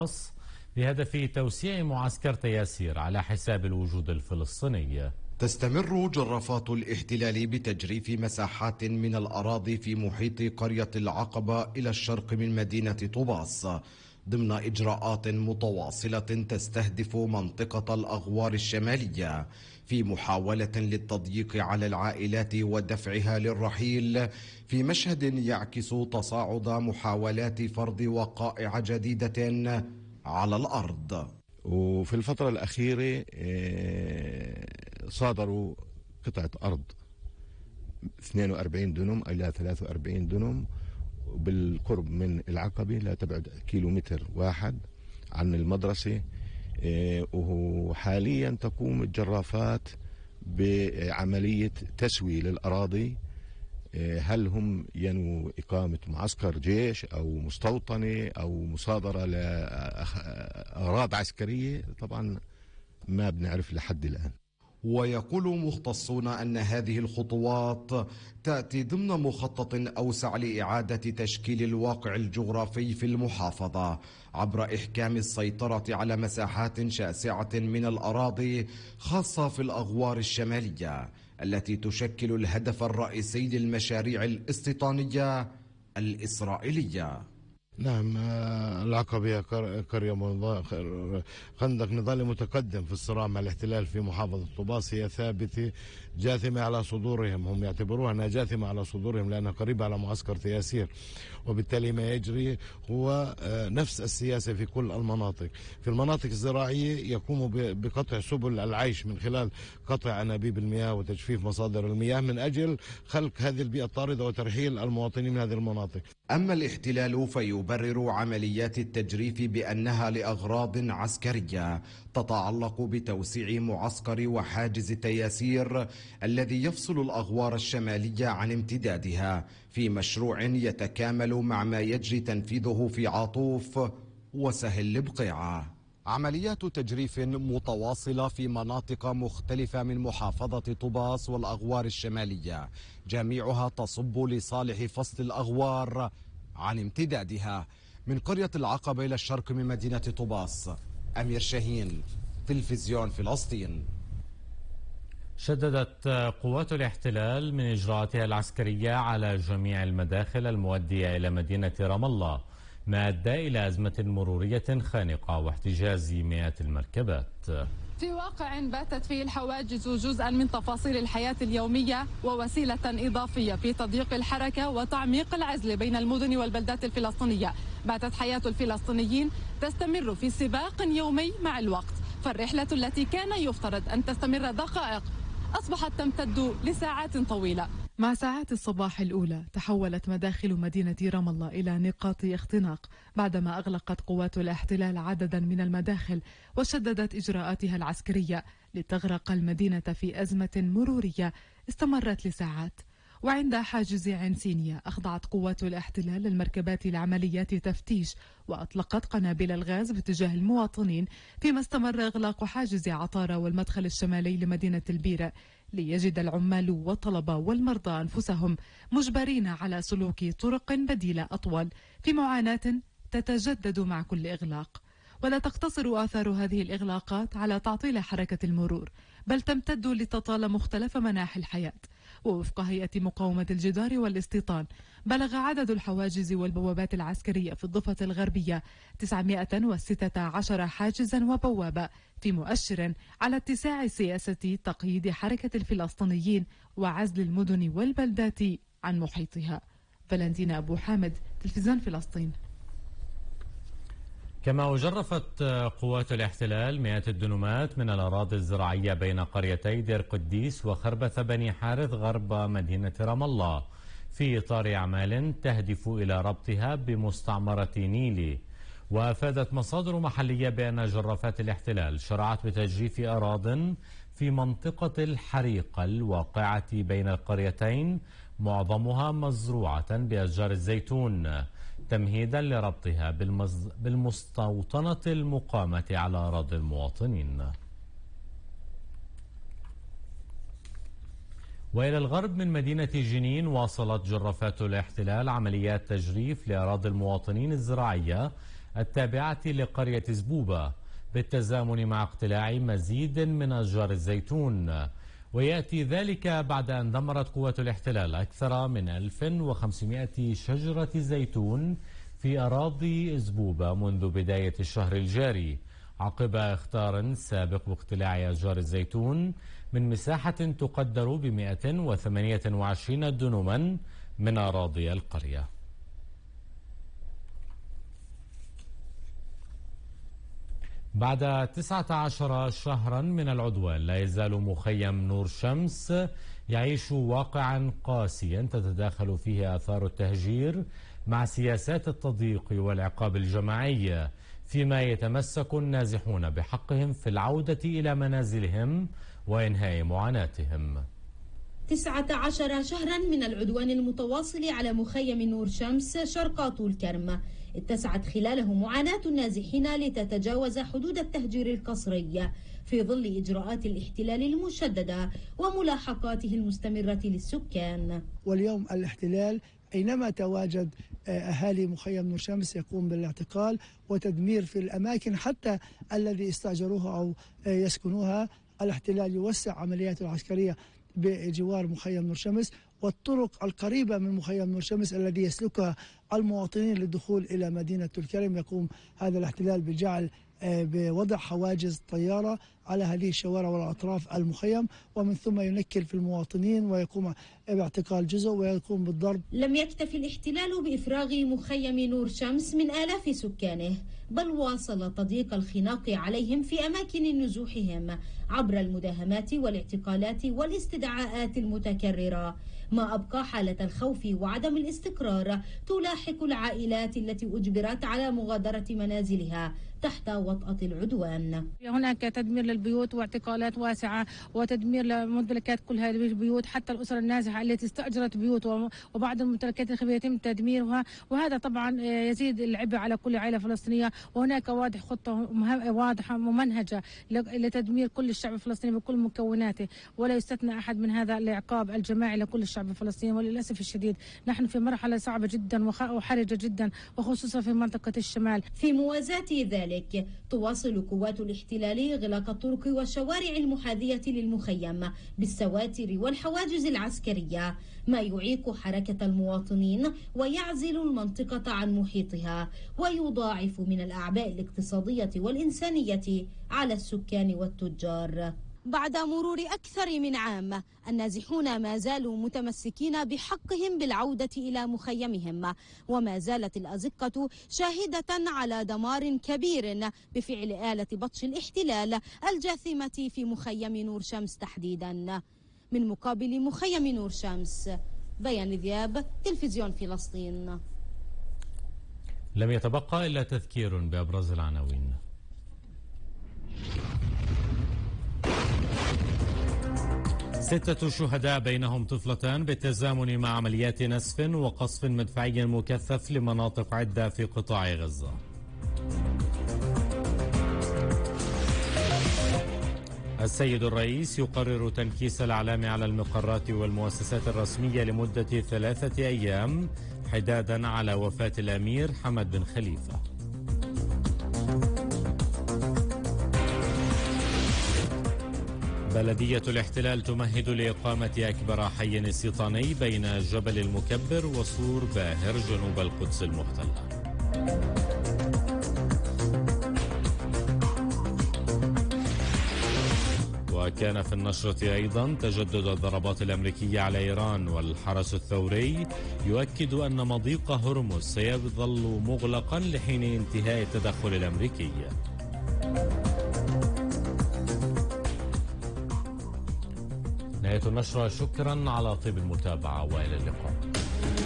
بهدف توسيع معسكر تياسير على حساب الوجود الفلسطيني. تستمر جرافات الاحتلال بتجريف مساحات من الأراضي في محيط قرية العقبة إلى الشرق من مدينة طوباس ضمن إجراءات متواصلة تستهدف منطقة الأغوار الشمالية في محاولة للتضييق على العائلات ودفعها للرحيل، في مشهد يعكس تصاعد محاولات فرض وقائع جديدة على الأرض. وفي الفترة الأخيرة صادروا قطعة أرض 42 دنم إلى 43 دنم بالقرب من العقبة، لا تبعد كيلومتر واحد عن المدرسة. وحاليا تقوم الجرافات بعملية تسوية للأراضي. هل هم ينووا إقامة معسكر جيش أو مستوطنة أو مصادرة لأغراض عسكرية؟ طبعا ما بنعرف لحد الآن. ويقول مختصون أن هذه الخطوات تأتي ضمن مخطط أوسع لإعادة تشكيل الواقع الجغرافي في المحافظة عبر إحكام السيطرة على مساحات شاسعة من الأراضي، خاصة في الأغوار الشمالية التي تشكل الهدف الرئيسي للمشاريع الاستيطانية الإسرائيلية. نعم، العقبة قرية خندق نضالي متقدم في الصراع مع الاحتلال في محافظة طوباس. هي ثابتة جاثمة على صدورهم، هم يعتبروها أنها جاثمة على صدورهم لأنها قريبة على معسكر تياسير، وبالتالي ما يجري هو نفس السياسة في كل المناطق. في المناطق الزراعية يقوموا بقطع سبل العيش من خلال قطع أنابيب المياه وتجفيف مصادر المياه من أجل خلق هذه البيئة الطاردة وترحيل المواطنين من هذه المناطق. أما الاحتلال فيبرر عمليات التجريف بأنها لأغراض عسكرية تتعلق بتوسيع معسكر وحاجز تياسير الذي يفصل الأغوار الشمالية عن امتدادها، في مشروع يتكامل مع ما يجري تنفيذه في عاطوف وسهل البقيعة. عمليات تجريف متواصلة في مناطق مختلفة من محافظة طوباس والأغوار الشمالية، جميعها تصب لصالح فصل الأغوار عن امتدادها. من قرية العقبة إلى الشرق من مدينة طوباس، أمير شاهين، تلفزيون فلسطين. شددت قوات الاحتلال من إجراءاتها العسكرية على جميع المداخل المؤدية إلى مدينة رام الله، ما أدى إلى أزمة مرورية خانقة واحتجاز مئات المركبات. في واقع باتت فيه الحواجز جزءا من تفاصيل الحياة اليومية ووسيلة إضافية في تضييق الحركة وتعميق العزل بين المدن والبلدات الفلسطينية، باتت حياة الفلسطينيين تستمر في سباق يومي مع الوقت، فالرحلة التي كان يفترض أن تستمر دقائق أصبحت تمتد لساعات طويلة. مع ساعات الصباح الأولى تحولت مداخل مدينة رام الله إلى نقاط اختناق بعدما أغلقت قوات الاحتلال عددا من المداخل وشددت إجراءاتها العسكرية لتغرق المدينة في أزمة مرورية استمرت لساعات. وعند حاجز عين سينيا أخضعت قوات الاحتلال المركبات لعمليات تفتيش وأطلقت قنابل الغاز باتجاه المواطنين، فيما استمر إغلاق حاجز عطارة والمدخل الشمالي لمدينة البيرة ليجد العمال والطلبة والمرضى أنفسهم مجبرين على سلوك طرق بديلة أطول في معاناة تتجدد مع كل إغلاق. ولا تقتصر آثار هذه الإغلاقات على تعطيل حركة المرور، بل تمتد لتطال مختلف مناحي الحياة. ووفق هيئة مقاومة الجدار والاستيطان، بلغ عدد الحواجز والبوابات العسكرية في الضفة الغربية 916 حاجزا وبوابة، في مؤشر على اتساع سياسة تقييد حركة الفلسطينيين وعزل المدن والبلدات عن محيطها. فالنتينا أبو حامد، تلفزيون فلسطين. كما جرفت قوات الاحتلال مئات الدنومات من الأراضي الزراعية بين قريتي دير قديس وخربث بني حارث غرب مدينة رام الله، في إطار أعمال تهدف إلى ربطها بمستعمرة نيلي. وأفادت مصادر محلية بأن جرافات الاحتلال شرعت بتجريف أراضٍ في منطقة الحريقة الواقعة بين القريتين، معظمها مزروعة بأشجار الزيتون، تمهيدا لربطها بالمستوطنة المقامة على أراضي المواطنين. وإلى الغرب من مدينة جنين، واصلت جرافات الاحتلال عمليات تجريف لأراضي المواطنين الزراعية التابعة لقرية زبوبة بالتزامن مع اقتلاع مزيد من أشجار الزيتون. ويأتي ذلك بعد أن دمرت قوات الاحتلال أكثر من 1500 شجرة زيتون في أراضي زبوبة منذ بداية الشهر الجاري، عقب اخطار سابق باقتلاع أشجار الزيتون من مساحة تقدر ب 128 دنما من أراضي القرية. بعد 19 شهرا من العدوان لا يزال مخيم نور شمس يعيش واقعا قاسيا تتداخل فيه آثار التهجير مع سياسات التضييق والعقاب الجماعي، فيما يتمسك النازحون بحقهم في العودة إلى منازلهم وإنهاء معاناتهم. 19 شهرا من العدوان المتواصل على مخيم نور شمس شرق طول كرم اتسعت خلاله معاناة النازحين لتتجاوز حدود التهجير القسري في ظل إجراءات الاحتلال المشددة وملاحقاته المستمرة للسكان. واليوم الاحتلال أينما تواجد أهالي مخيم نور شمس يقوم بالاعتقال وتدمير في الأماكن حتى الذي استأجروها أو يسكنوها. الاحتلال يوسع عملياته العسكرية بجوار مخيم نور شمس والطرق القريبة من مخيم نور شمس الذي يسلكها المواطنين للدخول إلى مدينة الكرم. يقوم هذا الاحتلال بجعل بوضع حواجز طيارة على هذه الشوارع والأطراف المخيم، ومن ثم ينكل في المواطنين ويقوم باعتقال جزء ويقوم بالضرب. لم يكتف الاحتلال بإفراغ مخيم نور شمس من آلاف سكانه، بل واصل تضييق الخناق عليهم في أماكن نزوحهم عبر المداهمات والاعتقالات والاستدعاءات المتكررة، ما أبقى حالة الخوف وعدم الاستقرار تلاحق العائلات التي أجبرت على مغادرة منازلها تحت وطأة العدوان. هناك تدمير للبيوت واعتقالات واسعة وتدمير لممتلكات كل هذه البيوت، حتى الأسر النازحة التي استأجرت بيوت وبعض الممتلكات الخفية يتم تدميرها، وهذا طبعا يزيد العبء على كل عائلة فلسطينية. وهناك خطة واضحة ممنهجة لتدمير كل الشعب الفلسطيني بكل مكوناته، ولا يستثنى أحد من هذا العقاب الجماعي لكل الشعب الفلسطيني. وللأسف الشديد نحن في مرحلة صعبة جدا وحرجة جدا، وخصوصا في منطقة الشمال. في موازاة ذلك تواصل قوات الاحتلال إغلاق الطرق والشوارع المحاذية للمخيم بالسواتر والحواجز العسكرية، ما يعيق حركة المواطنين ويعزل المنطقة عن محيطها ويضاعف من الأعباء الاقتصادية والإنسانية على السكان والتجار. بعد مرور أكثر من عام النازحون ما زالوا متمسكين بحقهم بالعودة إلى مخيمهم، وما زالت الأزقة شاهدة على دمار كبير بفعل آلة بطش الاحتلال الجاثمة في مخيم نور شمس تحديدا. من مقابل مخيم نور شمس، بيان ذياب، تلفزيون فلسطين. لم يتبقى إلا تذكير بأبرز العناوين. 6 شهداء بينهم طفلتان بالتزامن مع عمليات نسف وقصف مدفعي مكثف لمناطق عدة في قطاع غزة. السيد الرئيس يقرر تنكيس الأعلام على المقرات والمؤسسات الرسمية لمدة 3 أيام حدادا على وفاة الأمير حمد بن خليفة. بلدية الاحتلال تمهد لإقامة أكبر حي استيطاني بين جبل المكبر وسور باهر جنوب القدس المحتلة. وكان في النشرة أيضا تجدد الضربات الأمريكية على إيران، والحرس الثوري يؤكد أن مضيق هرمز سيظل مغلقا لحين انتهاء التدخل الأمريكي. نهاية النشرة، شكرا على طيب المتابعة وإلى اللقاء.